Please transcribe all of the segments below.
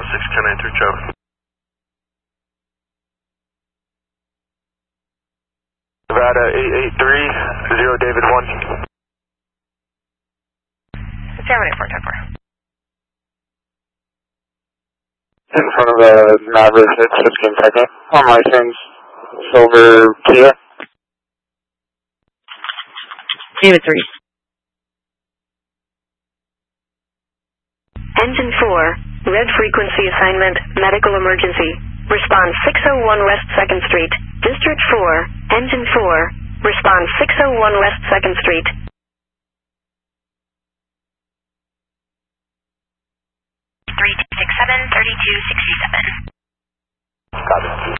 610 Charlie. Nevada 883, David 1. 784, In front of a Maverick, it's 15 second. On license, silver Kia. David 3. Engine 4, red frequency assignment, medical emergency. Respond 601 West 2nd Street. District 4, Engine 4, respond 601 West 2nd Street. (367) 3267.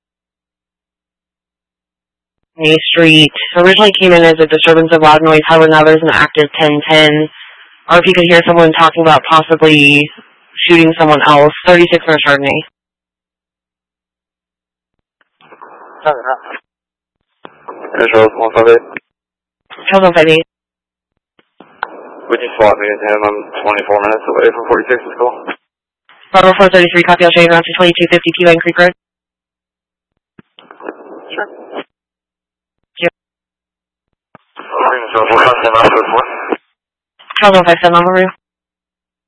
A street originally came in as a disturbance of loud noise, however now there's an active 1010. Or if you could hear someone talking about possibly shooting someone else, 36 for Chardonnay. Visual 158. How's on 58? Would you swap me into him? I'm 24 minutes away from 46 is cool. Bravo 433, copy all shade around to 2250 Key Line Creek Road. Sure. How's on 57 on the roof?